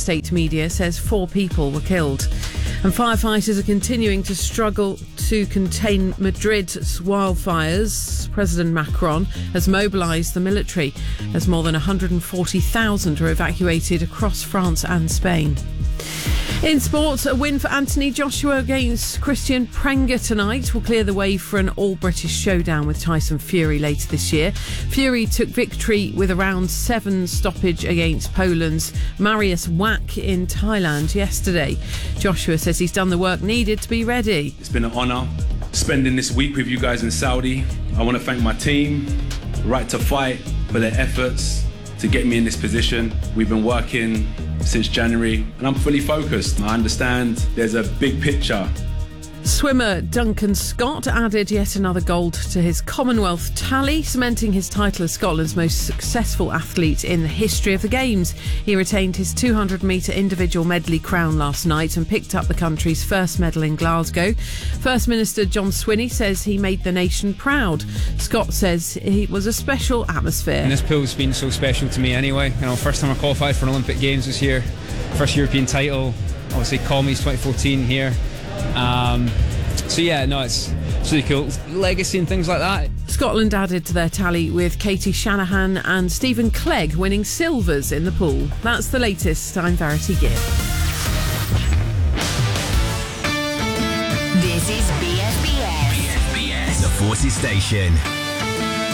state media says 4 people were killed. And firefighters are continuing to struggle to contain Madrid's wildfires. President Macron has mobilised the military as more than 140,000 are evacuated across France and Spain. In sports, a win for Anthony Joshua against Christian Prenga tonight will clear the way for an all-British showdown with Tyson Fury later this year. Fury took victory with a round 7 stoppage against Poland's Mariusz Wach in Thailand yesterday. Joshua says he's done the work needed to be ready. It's been an honour spending this week with you guys in Saudi. I want to thank my team, Right to Fight, for their efforts to get me in this position. We've been working since January and I'm fully focused. I understand there's a big picture. Swimmer Duncan Scott added yet another gold to his Commonwealth tally, cementing his title as Scotland's most successful athlete in the history of the Games. He retained his 200-metre individual medley crown last night and picked up the country's first medal in Glasgow. First Minister John Swinney says he made the nation proud. Scott says it was a special atmosphere. And this pool's been so special to me anyway. First time I qualified for an Olympic Games this year. First European title, obviously Commies 2014 here. It's really cool. Legacy and things like that. Scotland added to their tally with Katie Shanahan and Stephen Clegg winning silvers in the pool. That's the latest. I'm Verity Gibb. This is BFBS. The Forces Station.